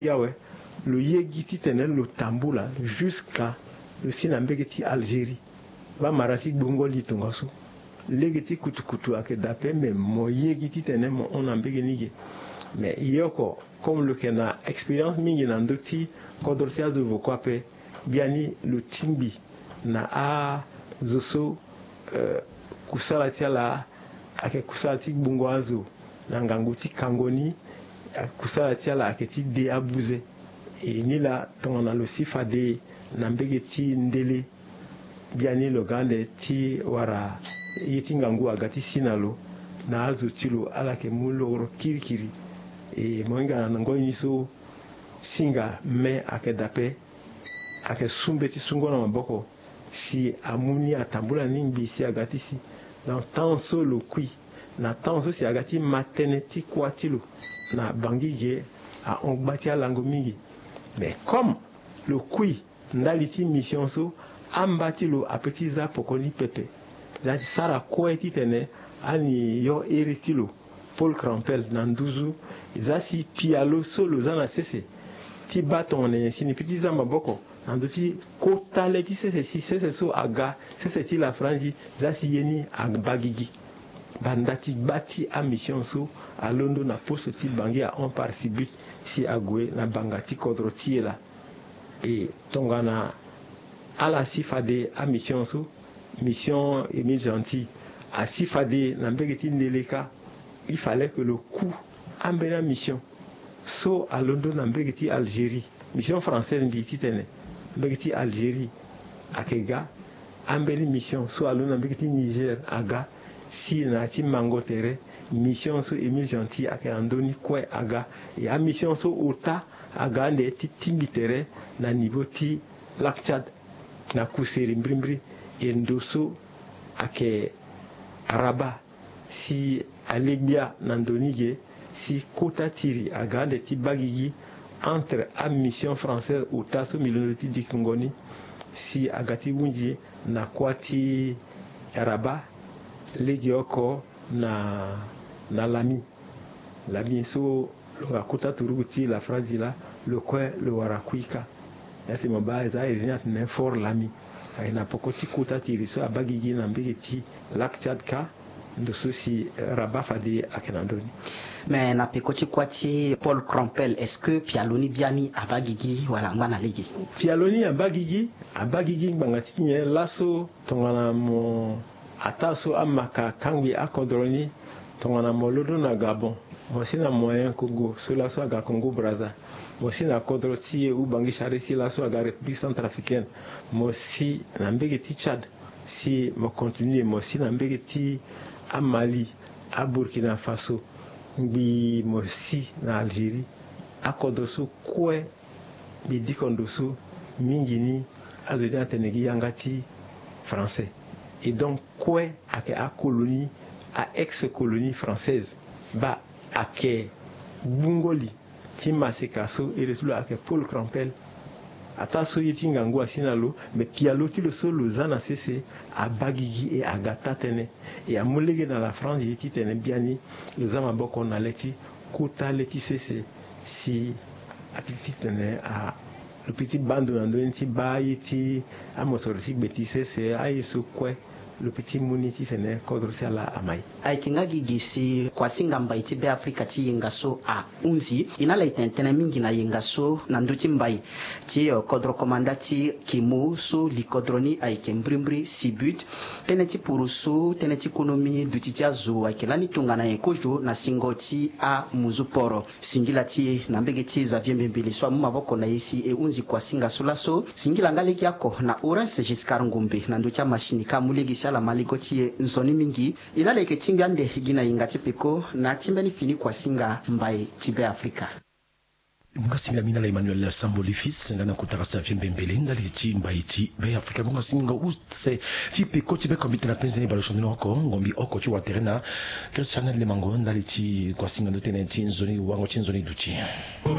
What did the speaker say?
Yahweh, le yegiti tenel le tamboula jusqu'à le sinambegeti Algérie. Va marati bongoli tungasu. Legeti kutukutu ake dape mais mo yegiti tenel mo on ambegenige. Mais yoko comme le kena expérience mingi nandoti kodortia de vokwape biani le timbi na a zoso kusalatia la ake kusalati bungoazo na nganguti kangoni kusalatia la ake ti de abuze et ni la tongana le sifade na mbegeti ndele biani le gande ti wara yeti ngangu agati sinalo na azo tilo ala ke mulo kirikiri et moinga na ngoni so singa me ake dape ake sumbeti sungona maboko si amuni atambula nimbi si agati si dans tanso lo kui na tanso si agati mateneti kwatilo na bangige a ongbati alango mingi mais comme le kui ndaliti mission so ambati lo apetiza pokoni pepe zati sara koeti tene ani yo eritilo Paul Crampel nanduzu zasi pialo solo zana sese ti baton ne sini pitiza maboko nanduti kota leti sese si sese so aga sese ti la franji zasi yeni agbagigi bandati bati a mission so a londo na poste ti bangi a on par si but si agwe na bangati kodro tiela et tongana ala sifade a mission so mission Émile Gentil a sifade na mbegeti ndeleka il fallait que le coup ambena mission so à Londres na mbegeti Algérie mission française mbiti tene mbegeti Algérie akega ambeli mission so à Londres na mbegeti Niger aga si na ti mangotere mission so Émile Gentil ake andoni kwe aga et a mission so ota aga nde ti timbitere na niveau ti Lac Tchad na kuseri mbrimbri et ndoso ake Rabat si Alegbia nandonige si kota tiri agande ti bagigi entre a mission française ou taso milonoti di Kongoni si agati wunji na kwati Rabat legi oko na lami so longa kota turuguti la phrase là le kwe le warakuika yasi maba za irinat ne for lami na pokoti kota tiri so abagigi na mbegeti Lac Tchad ka ndo souci Rabat fadi akenandoni mais na pekoti kwati Paul Crampel est-ce que pialoni biani abagigi wala ngana legi pialoni abagigi bangati nye laso tongana mo ataso amaka kangwi akodroni tongana mo lodo na Gabon mosi na moyen Congo so laso aga Congo Brazza mosi na kodroti u bangi charisi laso aga République Centrafricaine mosi na mbegeti Tchad si mo continue mosi na mbegeti a Mali, a Burkina Faso, mbi mosi na Algérie, a kodoso kwe midi kondoso mingini azodi antenegi yangati français. Et donc kwe ake a colonie, a ex-colonie française, ba ake bungoli timasekaso et le ake Paul Crampel. Ata so yeti ngangu asinalo mais pialo ti le solo zana sese a bagigi et agata tene et a molege dans la France yeti tene biani le zama boko na leti kota leti sese si a petit tene a le petit bando na ndoni ti ba yeti a motorisi beti sese a yeso kwe le petit muniti tene kodro ti ala amai ay kinga gigisi kwa singa mbai ti be Afrika ti yengaso a unzi inala itentene mingi na yengaso na nduti mbai ti kodro komanda ti kimu so likodroni ay kembrimbri sibut tene ti purusu tene ti konomi duti ti azo ay kelani tungana yenkojo na singoti a muzuporo singila ti na mbege ti Xavier Mbembele so muma boko na yesi e unzi kwa singa sulaso singila ngaleki yako na Orange Giscard Ngombe na nduti mashini ka mulegi la maligoti nzoni mingi inale ke timbiande gina ingati peko na timbani fini kwa singa mbai tibe Afrika munga singa mina la Emmanuel Samboli fils ngana kutaka Xavier Mbembele ngali ti mbai ti be Afrika munga singa use ti peko ti be kombite na penzeni balo chondino ko ngombi oko ti waterena Christian Le Mango ndali ti kwa singa ndotene ti nzoni wango ti nzoni duti